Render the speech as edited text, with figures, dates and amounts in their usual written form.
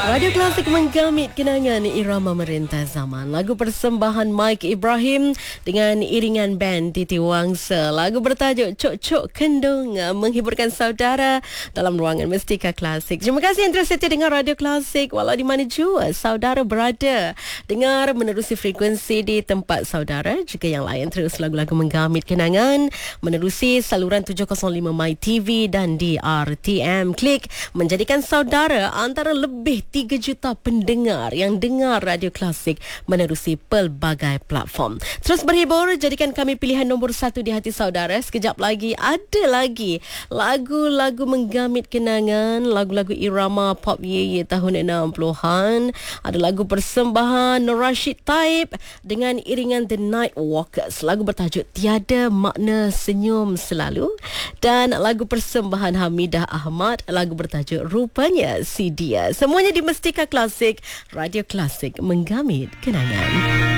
Radio Klasik menggamit kenangan irama merentah zaman. Lagu persembahan Mike Ibrahim dengan iringan band Titi Wangsa. Lagu bertajuk Cok Cok Kendung menghiburkan saudara dalam ruangan Mestika Klasik. Terima kasih yang terus setia dengan Radio Klasik walau di mana jua saudara berada. Dengar menerusi frekuensi di tempat saudara. Jika yang lain terus lagu-lagu menggamit kenangan menerusi saluran 705 My TV dan di RTM. Klik menjadikan saudara antara lebih 3 juta pendengar yang dengar Radio Klasik menerusi pelbagai platform. Terus berhibur, jadikan kami pilihan nombor 1 di hati saudara. Sekejap lagi ada lagi lagu-lagu menggamit kenangan, lagu-lagu irama pop ye tahun 60-an. Ada lagu persembahan Nur Rashid Taib dengan iringan The Nightwalkers. Lagu bertajuk Tiada Makna Senyum Selalu. Dan lagu persembahan Hamidah Ahmad, lagu bertajuk Rupanya Si Dia. Semuanya di Mestika Klasik, Radio Klasik menggamit kenangan.